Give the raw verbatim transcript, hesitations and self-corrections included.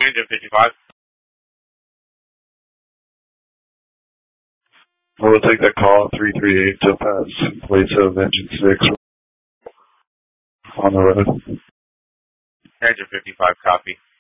Engine fifty-five. We'll take that call, three three eight to pass in place of engine six on the road. Engine fifty-five, copy.